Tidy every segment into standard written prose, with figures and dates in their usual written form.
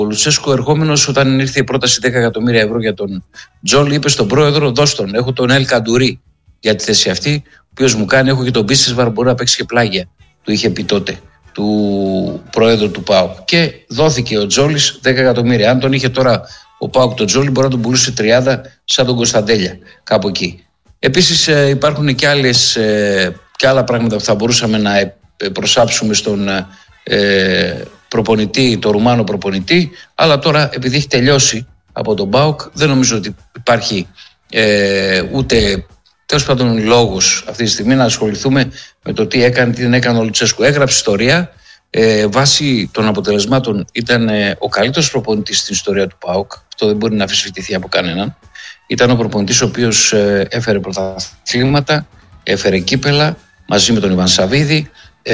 Λουτσέσκου, ερχόμενος όταν ήρθε η πρόταση 10 εκατομμύρια ευρώ για τον Τζόλι, είπε στον πρόεδρο: δώσ' τον. Έχω τον Ελ Καντουρί για τη θέση αυτή, ο οποίος μου κάνει. Έχω και τον Μπίσεσβαρ, μπορεί να παίξει και πλάγια. Του είχε πει τότε, του πρόεδρου του ΠΑΟΚ. Και δόθηκε ο Τζόλις 10 εκατομμύρια. Αν τον είχε τώρα ο ΠΑΟΚ τον Τζόλι, μπορεί να τον πουλούσε 30 σαν τον Κωνσταντέλια, κάπου εκεί. Επίσης υπάρχουν και άλλα πράγματα που θα μπορούσαμε να προσάψουμε στον προπονητή, το Ρουμάνο προπονητή, αλλά τώρα επειδή έχει τελειώσει από τον ΠΑΟΚ, δεν νομίζω ότι υπάρχει ούτε τέλος πάντων λόγος αυτή τη στιγμή να ασχοληθούμε με το τι δεν έκανε ο Λουτσέσκου. Έγραψε ιστορία, βάσει των αποτελεσμάτων ήταν ο καλύτερος προπονητής στην ιστορία του ΠΑΟΚ, αυτό δεν μπορεί να αμφισβητηθεί από κανέναν. Ήταν ο προπονητής ο οποίος έφερε πρωταθλήματα, έφερε κύπελα μαζί με τον Ιβάν Σαββίδη.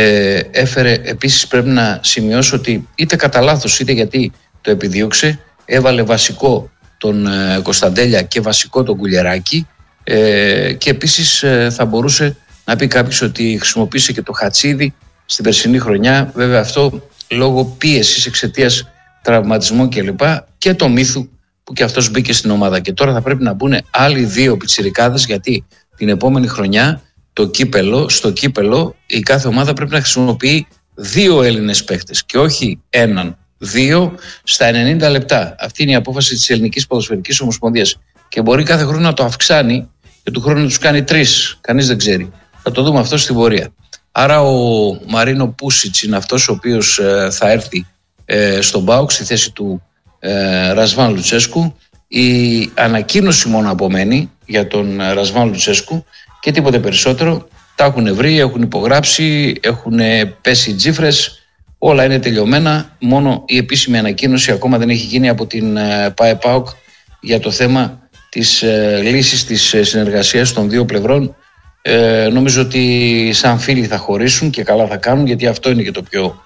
Έφερε επίσης, πρέπει να σημειώσω ότι είτε κατά λάθος είτε γιατί το επιδίωξε, έβαλε βασικό τον Κωνσταντέλια και βασικό τον Κουλιεράκη, και επίσης θα μπορούσε να πει κάποιος ότι χρησιμοποίησε και το Χατσίδη στην περσινή χρονιά, βέβαια αυτό λόγω πίεσης εξαιτίας τραυματισμών κλπ, και το Μύθου που και αυτός μπήκε στην ομάδα. Και τώρα θα πρέπει να μπουν άλλοι δύο πιτσιρικάδες, γιατί την επόμενη χρονιά στο κύπελο η κάθε ομάδα πρέπει να χρησιμοποιεί 2 Έλληνες παίχτες και όχι 1-2 στα 90 λεπτά. Αυτή είναι η απόφαση της Ελληνικής Ποδοσφαιρικής Ομοσπονδίας και μπορεί κάθε χρόνο να το αυξάνει και του χρόνου να τους κάνει 3. Κανείς δεν ξέρει. Θα το δούμε αυτό στην πορεία. Άρα ο Μαρίνο Πούσιτς είναι αυτός ο οποίος θα έρθει στον ΠΑΟΚ στη θέση του Ρασβάν Λουτσέσκου. Η ανακοίνωση μόνο απομένει για τον Ρασβάν Λουτσέσκου και τίποτε περισσότερο. Τα έχουν βρει, έχουν υπογράψει, έχουν πέσει τζίφρες, όλα είναι τελειωμένα. Μόνο η επίσημη ανακοίνωση ακόμα δεν έχει γίνει από την ΠΑΕ-ΠΑΟΚ για το θέμα της λύσης της συνεργασίας των δύο πλευρών. Νομίζω ότι σαν φίλοι θα χωρίσουν και καλά θα κάνουν, γιατί αυτό είναι και το πιο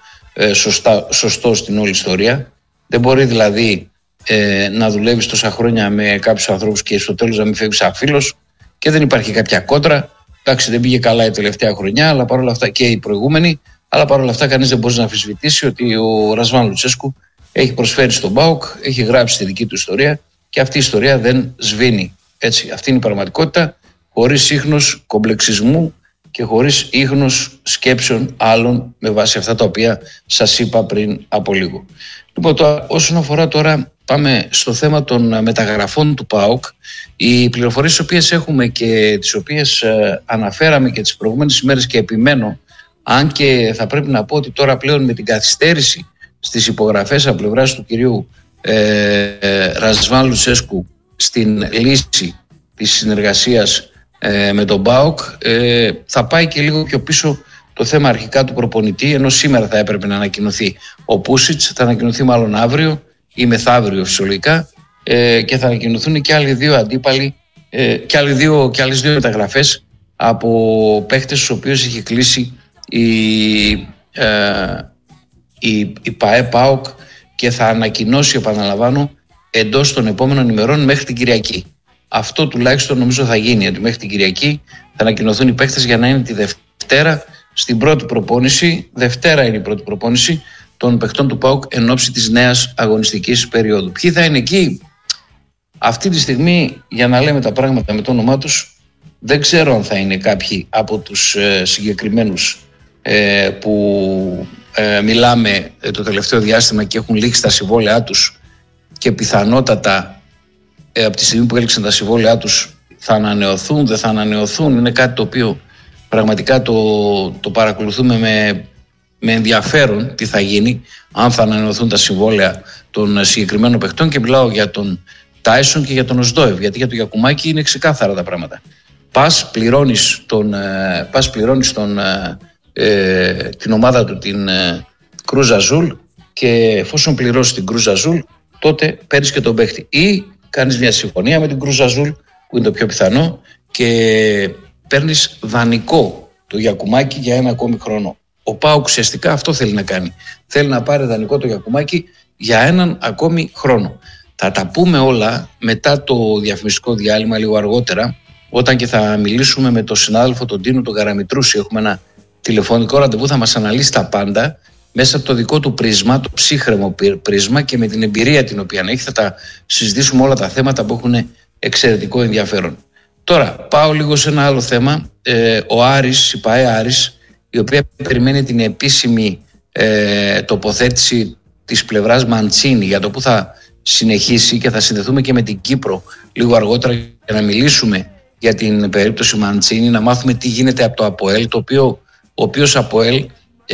σωστό στην όλη ιστορία. Δεν μπορεί δηλαδή να δουλεύεις τόσα χρόνια με κάποιους ανθρώπους και στο τέλος να μην φεύγεις σαν φίλος και δεν υπάρχει κάποια κόντρα. Εντάξει, δεν πήγε καλά η τελευταία χρονιά, αλλά παρόλα αυτά και η προηγούμενη, αλλά παρόλα αυτά κανείς δεν μπορεί να αμφισβητήσει ότι ο Ρασβάν Λουτσέσκου έχει προσφέρει στον ΠΑΟΚ, έχει γράψει τη δική του ιστορία και αυτή η ιστορία δεν σβήνει. Έτσι, αυτή είναι η πραγματικότητα, χωρίς ίχνος κομπλεξισμού και χωρίς ίχνος σκέψεων άλλων με βάση αυτά τα οποία σας είπα πριν από λίγο. Λοιπόν, τώρα, όσον αφορά τώρα, πάμε στο θέμα των μεταγραφών του ΠΑΟΚ. Οι πληροφορίες τις οποίες έχουμε και τις οποίες αναφέραμε και τις προηγούμενες ημέρες και επιμένω, αν και θα πρέπει να πω ότι τώρα πλέον με την καθυστέρηση στις υπογραφές από πλευράς του κυρίου Ρασβάν Λουτσέσκου στην λύση της συνεργασίας με τον ΠΑΟΚ, θα πάει και λίγο πιο πίσω το θέμα αρχικά του προπονητή, ενώ σήμερα θα έπρεπε να ανακοινωθεί ο Πούσιτς, θα ανακοινωθεί μάλλον αύριο ή μεθαύριο φυσιολογικά, και θα ανακοινωθούν και άλλοι δύο αντίπαλοι και άλλες δύο μεταγραφές από παίχτες στους οποίους είχε κλείσει η ΠΑΕ-ΠΑΟΚ και θα ανακοινώσει, επαναλαμβάνω, εντός των επόμενων ημερών μέχρι την Κυριακή. Αυτό τουλάχιστον νομίζω θα γίνει, γιατί μέχρι την Κυριακή θα ανακοινωθούν οι παίχτες για να είναι τη Δευτέρα στην πρώτη προπόνηση. Δευτέρα είναι η πρώτη προπόνηση των παιχτών του ΠΑΟΚ εν ώψη της νέας αγωνιστικής περίοδου. Ποιοι θα είναι εκεί? Αυτή τη στιγμή, για να λέμε τα πράγματα με το όνομά τους, δεν ξέρω αν θα είναι κάποιοι από τους συγκεκριμένους που μιλάμε το τελευταίο διάστημα και έχουν λήξει τα συμβόλαιά τους και πιθανότατα από τη στιγμή που έληξαν τα συμβόλαιά τους θα ανανεωθούν, δεν θα ανανεωθούν. Είναι κάτι το οποίο πραγματικά το παρακολουθούμε με ενδιαφέρον τι θα γίνει, αν θα ανανεωθούν τα συμβόλαια των συγκεκριμένων παιχτών, και μιλάω για τον Τάισον και για τον Οσδόευ, γιατί για τον Γιακουμάκη είναι ξεκάθαρα τα πράγματα. Πας πληρώνεις την ομάδα του, την Κρούζ Αζούλ, και εφόσον πληρώσεις την Κρούζ Αζούλ, τότε παίρνεις και τον παίχτη. Ή κάνεις μια συμφωνία με την Κρούζ Αζούλ, που είναι το πιο πιθανό, και παίρνεις δανεικό το Γιακουμάκη για ένα ακόμη χρόνο. Ο ΠΑΟΚ ουσιαστικά αυτό θέλει να κάνει. Θέλει να πάρει δανεικό το Γιακουμάκη για έναν ακόμη χρόνο. Θα τα πούμε όλα μετά το διαφημιστικό διάλειμμα, λίγο αργότερα, όταν και θα μιλήσουμε με τον συνάδελφο τον Τίνο τον Καραμητρούση. Έχουμε ένα τηλεφωνικό ραντεβού, θα μας αναλύσει τα πάντα μέσα από το δικό του πρίσμα, το ψύχρεμο πρίσμα και με την εμπειρία την οποία έχει. Θα τα συζητήσουμε όλα τα θέματα που έχουν εξαιρετικό ενδιαφέρον. Τώρα πάω λίγο σε ένα άλλο θέμα. Ο Άρης, η ΠΑΕ Άρης, η οποία περιμένει την επίσημη τοποθέτηση της πλευράς Μαντσίνη για το που θα συνεχίσει, και θα συνδεθούμε και με την Κύπρο λίγο αργότερα για να μιλήσουμε για την περίπτωση Μαντσίνη, να μάθουμε τι γίνεται από το ΑΠΟΕΛ, ο οποίος ΑΠΟΕΛ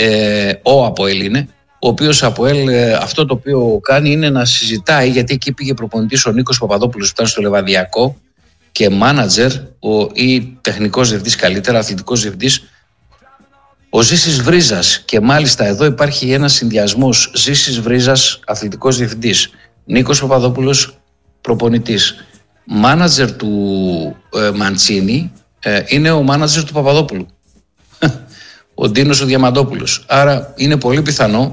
είναι, ο οποίος ΑΠΟΕΛ αυτό το οποίο κάνει είναι να συζητάει, γιατί εκεί πήγε προπονητής ο Νίκος Παπαδόπουλος που ήταν στο Λεβαδιακό και μάνατζερ ή τεχνικός διευθυντής, καλύτερα αθλητικός διευθυντής, ο Ζήσης Βρίζας. Και μάλιστα εδώ υπάρχει ένας συνδυασμός Ζήσης Βρίζας, αθλητικός διευθυντής, Νίκος Παπαδόπουλος, προπονητής. Μάνατζερ του Μαντσίνη είναι ο μάνατζερ του Παπαδόπουλου, ο Ντίνος ο Διαμαντόπουλος. Άρα είναι πολύ πιθανό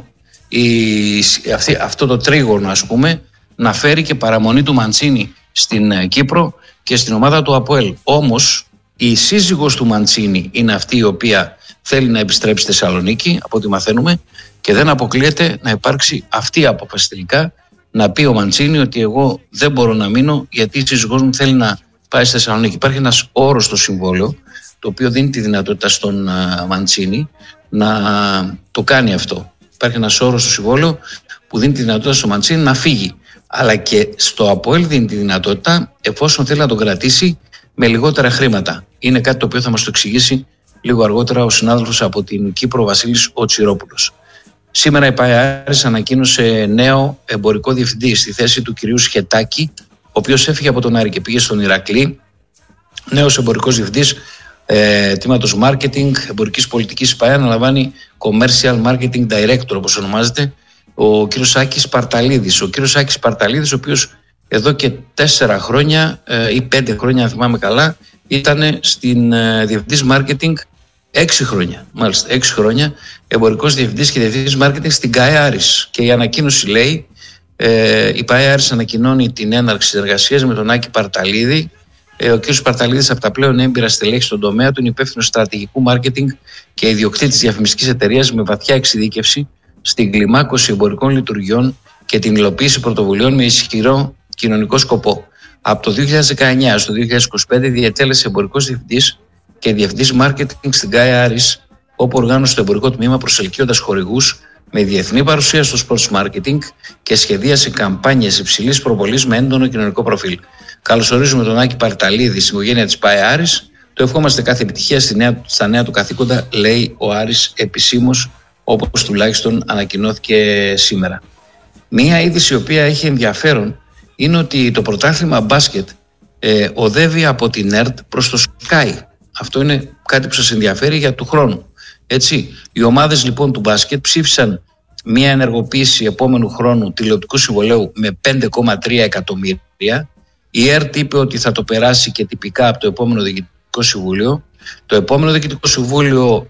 αυτό το τρίγωνο, ας πούμε, να φέρει και παραμονή του Μαντσίνη στην Κύπρο και στην ομάδα του ΑΠΟΕΛ. Όμως η σύζυγος του Μαντσίνη είναι αυτή η οποία θέλει να επιστρέψει στη Θεσσαλονίκη, από ό,τι μαθαίνουμε, και δεν αποκλείεται να υπάρξει αυτή η απόφαση τελικά, να πει ο Μαντσίνη ότι εγώ δεν μπορώ να μείνω γιατί η σύζυγός μου θέλει να πάει στη Θεσσαλονίκη. Υπάρχει ένας όρος στο συμβόλαιο, το οποίο δίνει τη δυνατότητα στον Μαντσίνη να το κάνει αυτό. Υπάρχει ένας όρος στο συμβόλαιο που δίνει τη δυνατότητα στον Μαντσίνη να φύγει. Αλλά και στο ΑΠΟΕΛ δίνει τη δυνατότητα, εφόσον θέλει να τον κρατήσει, με λιγότερα χρήματα. Είναι κάτι το οποίο θα μας το εξηγήσει λίγο αργότερα ο συνάδελφος από την Κύπρο, ο Βασίλης ο Τσιρόπουλος. Σήμερα η ΠΑΕ Άρης ανακοίνωσε νέο εμπορικό διευθυντή στη θέση του κυρίου Σχετάκη, ο οποίος έφυγε από τον Άρη και πήγε στον Ηρακλή. Νέος εμπορικός διευθυντής τμήματος marketing, εμπορικής πολιτικής ΠΑΕ, αναλαμβάνει commercial marketing director, όπως ονομάζεται, ο κύριος Σάκης Παρταλίδης. Ο κύριος Σάκης Παρταλίδης, ο οποίος εδώ και 4 χρόνια ή 5 χρόνια, αν θυμάμαι καλά, ήταν στην διευθυντής marketing 6 χρόνια. Μάλιστα, 6 χρόνια εμπορικός διευθυντής και διευθυντής marketing στην ΚΑΕ Άρης. Και η ανακοίνωση λέει, η ΠΑΕ Άρης ανακοινώνει την έναρξη συνεργασίας με τον Άκη Παρταλίδη. Ο κ. Παρταλίδης, από τα πλέον έμπειρα στελέχη στον τομέα του, είναι υπεύθυνος στρατηγικού μάρκετινγκ και ιδιοκτήτης διαφημιστικής εταιρείας με βαθιά εξειδίκευση στην κλιμάκωση εμπορικών λειτουργιών και την υλοποίηση πρωτοβουλειών με ισχυρό κοινωνικό σκοπό. Από το 2019 στο 2025 διετέλεσε εμπορικός διευθυντής και διευθυντής μάρκετινγκ στην ΚΑΕ Άρης, όπου οργάνωσε το εμπορικό τμήμα προσελκύοντας χορηγούς με διεθνή παρουσία στο sports marketing και σχεδίασε καμπάνιες υψηλής προβολής με έντονο κοινωνικό προφίλ. Καλωσορίζουμε τον Άκη Παρταλίδη στην οικογένεια της ΠΑΕ Άρης. Το ευχόμαστε κάθε επιτυχία στα νέα του καθήκοντα, λέει ο Άρης επισήμως, όπως τουλάχιστον ανακοινώθηκε σήμερα. Μία είδηση η οποία έχει ενδιαφέρον είναι ότι το πρωτάθλημα μπάσκετ οδεύει από την ΕΡΤ προς το Sky. Αυτό είναι κάτι που σας ενδιαφέρει για του χρόνου. Έτσι, οι ομάδες λοιπόν του μπάσκετ ψήφισαν μία ενεργοποίηση επόμενου χρόνου τηλεοπτικού συμβολαίου με 5,3 εκατομμύρια. Η ΕΡΤ είπε ότι θα το περάσει και τυπικά από το επόμενο διοικητικό συμβούλιο. Το επόμενο διοικητικό συμβούλιο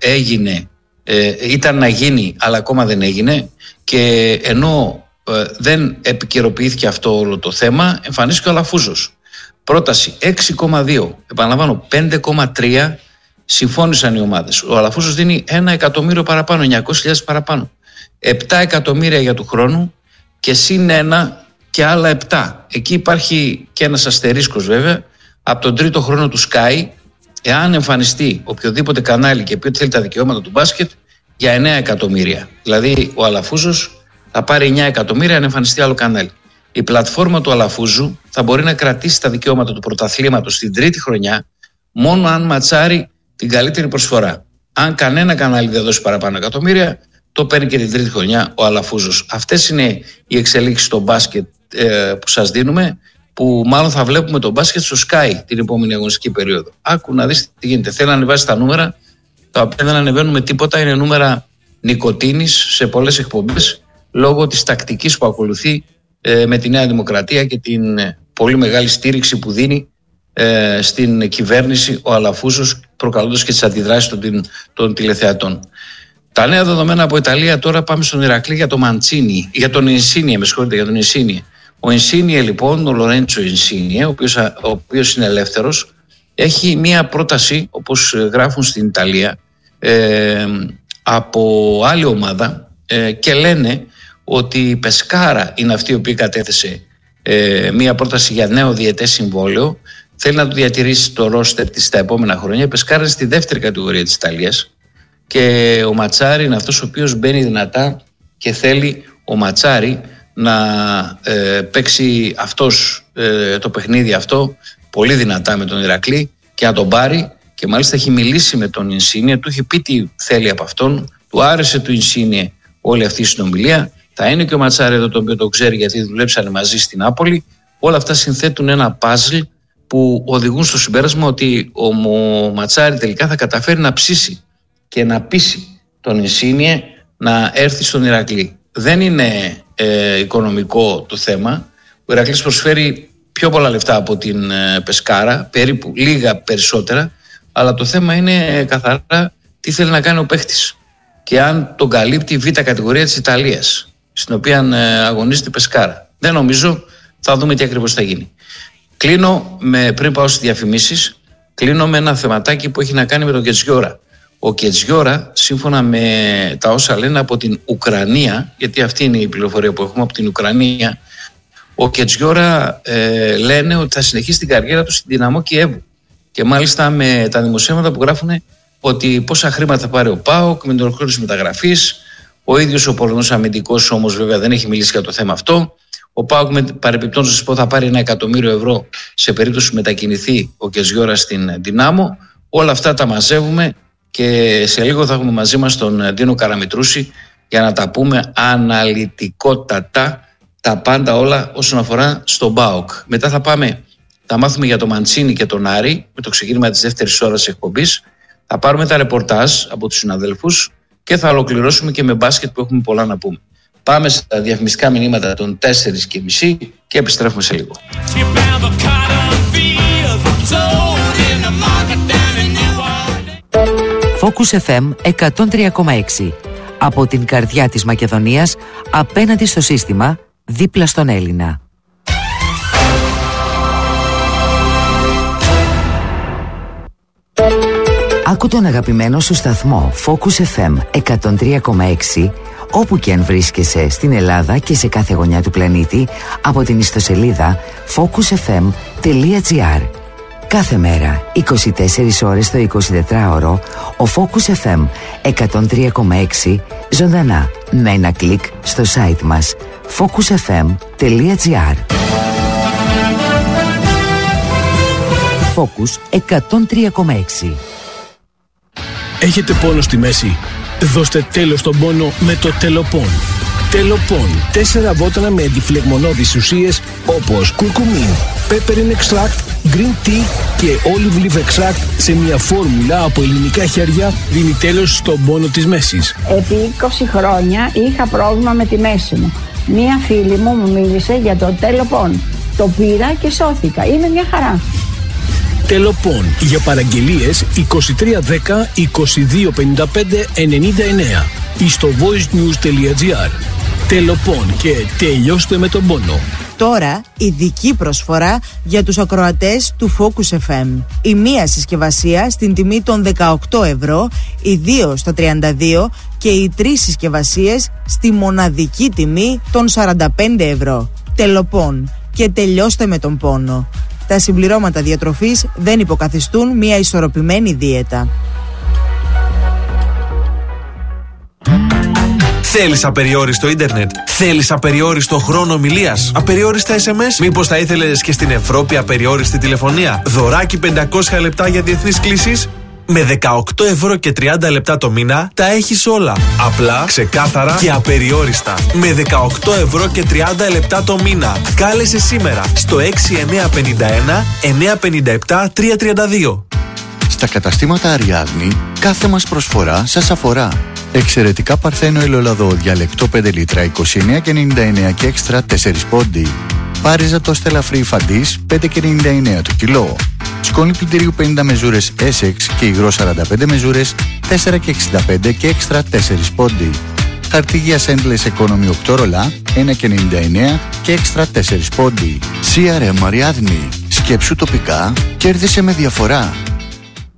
ήταν να γίνει, αλλά ακόμα δεν έγινε, και ενώ δεν επικαιροποιήθηκε αυτό όλο το θέμα, εμφανίστηκε ο Αλαφούζος. Πρόταση 6,2, επαναλαμβάνω 5,3, συμφώνησαν οι ομάδες. Ο Αλαφούζος δίνει 1 εκατομμύριο παραπάνω, 900.000 παραπάνω. 7 εκατομμύρια για του χρόνου και συν 1 και άλλα 7. Εκεί υπάρχει και ένας αστερίσκος βέβαια, από τον τρίτο χρόνο του Sky, εάν εμφανιστεί οποιοδήποτε κανάλι και πει ότι θέλει τα δικαιώματα του μπάσκετ, για 9 εκατομμύρια. Δηλαδή ο Αλαφούζος θα πάρει 9 εκατομμύρια αν εμφανιστεί άλλο κανάλι. Η πλατφόρμα του Αλαφούζου θα μπορεί να κρατήσει τα δικαιώματα του πρωταθλήματος στην τρίτη χρονιά μόνο αν ματσάρει την καλύτερη προσφορά. Αν κανένα κανάλι δεν δώσει παραπάνω εκατομμύρια, το παίρνει και την τρίτη χρονιά ο Αλαφούζος. Αυτές είναι οι εξελίξεις στο μπάσκετ που σας δίνουμε, που μάλλον θα βλέπουμε το μπάσκετ στο Sky την επόμενη αγωνιστική περίοδο. Άκου να δεις τι γίνεται. Θέλει να ανεβάσει τα νούμερα, τα οποία δεν ανεβαίνουν με τίποτα. Είναι νούμερα νοικοτήνης σε πολλές εκπομπές, λόγω της τακτικής που ακολουθεί με τη Νέα Δημοκρατία και την πολύ μεγάλη στήριξη που δίνει στην κυβέρνηση ο Αλαφούζος, προκαλώντας και τις αντιδράσεις των τηλεθεατών. Τα νέα δεδομένα από Ιταλία. Τώρα πάμε στον Ηρακλή για το Μαντσίνι, για τον Ινσίνιε, με συγχωρείτε, για τον Ινσίνιε. Ο Ινσίνιε λοιπόν, ο Λορέντσο Ινσίνιε, ο οποίος είναι ελεύθερος, έχει μία πρόταση, όπως γράφουν στην Ιταλία, από άλλη ομάδα, και λένε ότι η Πεσκάρα είναι αυτή η οποία κατέθεσε μία πρόταση για νέο διετές συμβόλαιο. Θέλει να το διατηρήσει το ρόστερ της τα επόμενα χρόνια. Η Πεσκάρα είναι στη δεύτερη κατηγορία της Ιταλίας και ο Ματσάρι είναι αυτός ο οποίος μπαίνει δυνατά και θέλει ο Ματσάρι να παίξει αυτός το παιχνίδι αυτό πολύ δυνατά με τον Ηρακλή και να τον πάρει, και μάλιστα έχει μιλήσει με τον Ινσίνιε, του έχει πει τι θέλει από αυτόν, του άρεσε του Ινσίνιε όλη αυτή η συνομιλία. Θα είναι και ο Ματσάρι εδώ, το οποίο το ξέρει γιατί δουλέψανε μαζί στην Νάπολη. Όλα αυτά συνθέτουν ένα παζλ που οδηγούν στο συμπέρασμα ότι ο Ματσάρι τελικά θα καταφέρει να ψήσει και να πείσει τον Ινσίνιε να έρθει στον Ηρακλή. Δεν είναι οικονομικό το θέμα. Ο Ηρακλής προσφέρει πιο πολλά λεφτά από την Πεσκάρα, περίπου λίγα περισσότερα, αλλά το θέμα είναι καθαρά τι θέλει να κάνει ο παίχτης και αν τον καλύπτει η β' κατηγορία της Ιταλίας, στην οποία αγωνίζεται η Πεσκάρα. Δεν νομίζω, θα δούμε τι ακριβώς θα γίνει. Κλείνω πριν πάω στις διαφημίσεις, κλείνω με ένα θεματάκι που έχει να κάνει με τον Κετζιόρα. Ο Κετζιόρα, σύμφωνα με τα όσα λένε από την Ουκρανία, γιατί αυτή είναι η πληροφορία που έχουμε από την Ουκρανία, ο Κετζιόρα λένε ότι θα συνεχίσει την καριέρα του στην Δυναμό Κιέβου. Και μάλιστα με τα δημοσιεύματα που γράφουν ότι πόσα χρήματα θα πάρει ο ΠΑΟΚ με την ολοκλήρωση μεταγραφής. Ο ίδιος ο Πολωνός αμυντικός όμως βέβαια δεν έχει μιλήσει για το θέμα αυτό. Ο ΠΑΟΚ παρεπιπτόντως σας πω θα πάρει 1 εκατομμύριο ευρώ σε περίπτωση που μετακινηθεί ο Κετζιόρα στην Δυνάμο. Όλα αυτά τα μαζεύουμε και σε λίγο θα έχουμε μαζί μας τον Ντίνο Καραμητρούση για να τα πούμε αναλυτικότατα τα πάντα όλα όσον αφορά στον ΠΑΟΚ. Μετά θα μάθουμε για τον Μαντσίνη και τον Άρη με το ξεκίνημα της δεύτερης ώρας εκπομπής. Θα πάρουμε τα ρεπορτάζ από τους συναδέλφους και θα ολοκληρώσουμε και με μπάσκετ που έχουμε πολλά να πούμε. Πάμε στα διαφημιστικά μηνύματα των 4:30 και επιστρέφουμε σε λίγο. Focus FM 103,6. Από την καρδιά της Μακεδονίας, απέναντι στο σύστημα, δίπλα στον Έλληνα. Άκου τον αγαπημένο σου σταθμό Focus FM 103,6 όπου και αν βρίσκεσαι στην Ελλάδα και σε κάθε γωνιά του πλανήτη από την ιστοσελίδα focusfm.gr. Κάθε μέρα, 24 ώρες το 24ωρο, ο Focus FM 103,6 ζωντανά με ένα κλικ στο site μας focusfm.gr. Focus 103,6. Έχετε πόνο στη μέση? Δώστε τέλος στον πόνο με το Τελοπών. Τελοπών. 4 βότανα με αντιφλεγμονώδεις ουσίες όπως κουρκουμίν, peppermint extract, green tea και olive leaf extract σε μια φόρμουλα από ελληνικά χέρια δίνει τέλος στον πόνο της μέσης. Επί 20 χρόνια είχα πρόβλημα με τη μέση μου. Μία φίλη μου μίλησε για το Τελοπών. Το πήρα και σώθηκα. Είναι μια χαρά. Τελοπών. Για παραγγελίες 2310 2255 99 ή στο voicenews.gr. Τελοπών και τελειώστε με τον πόνο. Τώρα ειδική προσφορά για τους ακροατές του Focus FM. Η μία συσκευασία στην τιμή των 18 ευρώ, οι 2 στα 32 και οι 3 συσκευασίες στη μοναδική τιμή των 45 ευρώ. Τελοπών και τελειώστε με τον πόνο. Τα συμπληρώματα διατροφής δεν υποκαθιστούν μια ισορροπημένη δίαιτα. Θέλεις απεριόριστο ίντερνετ? Θέλεις απεριόριστο χρόνο ομιλίας? Απεριόριστα SMS? Μήπως θα ήθελες και στην Ευρώπη απεριόριστη τηλεφωνία? Δωράκι 500 λεπτά για διεθνείς κλήσεις? Με 18 ευρώ και 30 λεπτά το μήνα τα έχεις όλα. Απλά, ξεκάθαρα και απεριόριστα. Με 18 ευρώ και 30 λεπτά το μήνα. Κάλεσε σήμερα στο 6951 957 332. Στα καταστήματα Αριάδνη, κάθε μας προσφορά σας αφορά. Εξαιρετικά παρθένο ελαιόλαδο διαλεκτό 5 λίτρα 29,99 και έξτρα 4 πόντι. Πάριζα το στελαφρύ φαντής 5,99 το κιλό. Σκόνη πλυντηρίου 50 μεζούρες Essex και υγρό 45 μεζούρες 4,65 και έξτρα 4 πόντι. Χαρτίγια Endless Economy 8 ρολά 1,99 και έξτρα 4 πόντι. CRM Αριάδνη. Σκέψου τοπικά, κέρδισε με διαφορά.